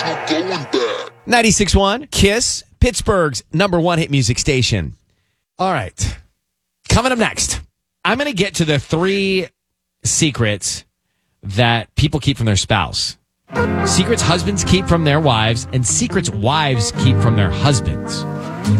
There's no going back. 96.1 KISS, Pittsburgh's #1 hit music station. All right. Coming up next, I'm going to get to the 3 secrets that people keep from their spouse. Secrets husbands keep from their wives, and secrets wives keep from their husbands.